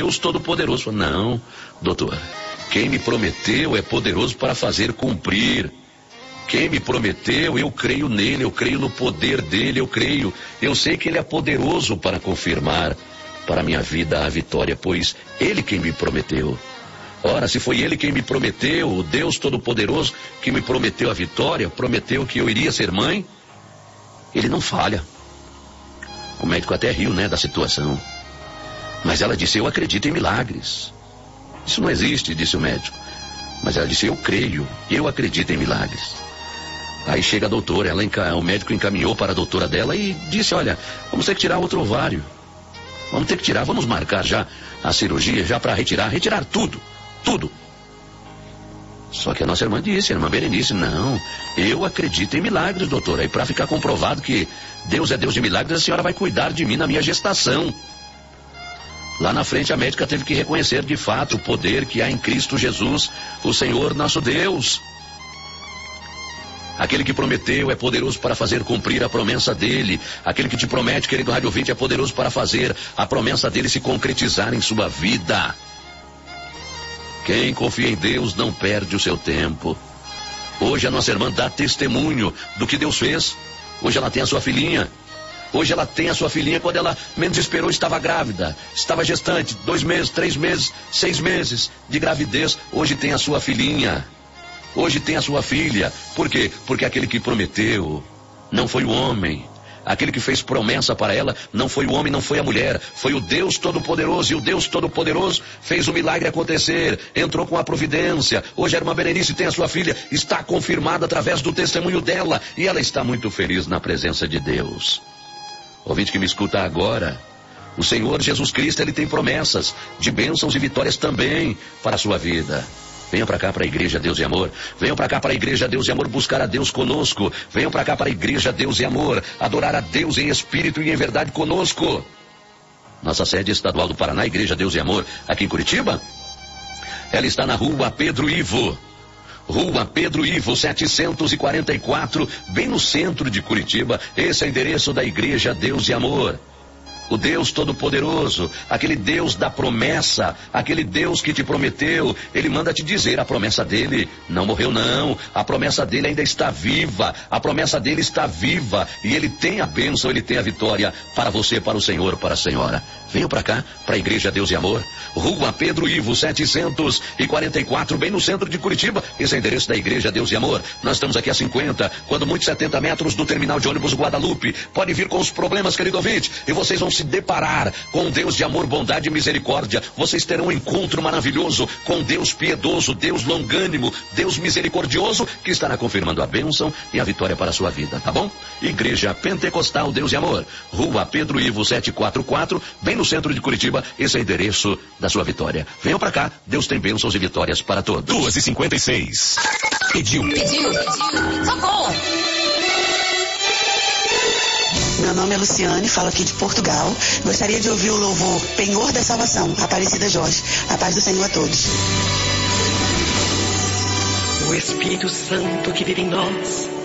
Deus Todo-Poderoso. Não, doutor, quem me prometeu é poderoso para fazer cumprir. Quem me prometeu, eu creio nele, eu creio no poder dele, eu sei que ele é poderoso para confirmar para a minha vida a vitória, pois ele quem me prometeu. Ora, se foi ele quem me prometeu, o Deus Todo-Poderoso que me prometeu a vitória, prometeu que eu iria ser mãe, ele não falha. O médico até riu, da situação. Mas ela disse, eu acredito em milagres. Isso não existe, disse o médico. Mas ela disse, eu creio, eu acredito em milagres. Aí chega a doutora, o médico encaminhou para a doutora dela e disse, olha, vamos ter que tirar outro ovário. Vamos ter que tirar, vamos marcar já a cirurgia, já para retirar tudo. Só que a nossa irmã disse, a irmã Berenice, não, eu acredito em milagres, doutora. E para ficar comprovado que Deus é Deus de milagres, a senhora vai cuidar de mim na minha gestação. Lá na frente a médica teve que reconhecer de fato o poder que há em Cristo Jesus, o Senhor nosso Deus. Aquele que prometeu é poderoso para fazer cumprir a promessa dele. Aquele que te promete, querido rádio ouvinte, é poderoso para fazer a promessa dele se concretizar em sua vida. Quem confia em Deus não perde o seu tempo. Hoje a nossa irmã dá testemunho do que Deus fez. Hoje ela tem a sua filhinha. Hoje ela tem a sua filhinha. Quando ela menos esperou, estava grávida, estava gestante, 2 meses, 3 meses, 6 meses de gravidez. Hoje tem a sua filhinha. Hoje tem a sua filha. Por quê? Porque aquele que prometeu não foi o homem. Aquele que fez promessa para ela não foi o homem, não foi a mulher, foi o Deus Todo-Poderoso. E o Deus Todo-Poderoso fez o milagre acontecer, entrou com a providência. Hoje a irmã Berenice tem a sua filha, está confirmada através do testemunho dela, e ela está muito feliz na presença de Deus. Ouvinte que me escuta agora, o Senhor Jesus Cristo, ele tem promessas de bênçãos e vitórias também para a sua vida. Venham para cá para a Igreja Deus e Amor. Venham para cá para a Igreja Deus e Amor buscar a Deus conosco. Venham para cá para a Igreja Deus e Amor adorar a Deus em espírito e em verdade conosco. Nossa sede estadual do Paraná, Igreja Deus e Amor, aqui em Curitiba, ela está na Rua Pedro Ivo. Rua Pedro Ivo, 744, bem no centro de Curitiba. Esse é o endereço da Igreja Deus e Amor. O Deus Todo-Poderoso, aquele Deus da promessa, aquele Deus que te prometeu, ele manda te dizer, a promessa dele não morreu não, a promessa dele ainda está viva, a promessa dele está viva, e ele tem a bênção, ele tem a vitória para você, para o Senhor, para a senhora. Venham para cá, para a Igreja Deus e Amor, Rua Pedro Ivo, 744, bem no centro de Curitiba. Esse é o endereço da Igreja Deus e Amor. Nós estamos aqui a 50, quando muito 70 metros do terminal de ônibus Guadalupe. Pode vir com os problemas, querido ouvinte, e vocês vão se deparar com um Deus de amor, bondade e misericórdia. Vocês terão um encontro maravilhoso com Deus piedoso, Deus longânimo, Deus misericordioso, que estará confirmando a bênção e a vitória para a sua vida, tá bom? Igreja Pentecostal Deus e Amor, Rua Pedro Ivo, 744, bem no centro de Curitiba. Esse é o endereço da sua vitória. Venham para cá, Deus tem bênçãos e vitórias para todos. 2h56. Pediu. Socorro! Meu nome é Luciane, falo aqui de Portugal. Gostaria de ouvir o louvor Penhor da Salvação, Aparecida Jorge. A paz do Senhor a todos. O Espírito Santo que vive em nós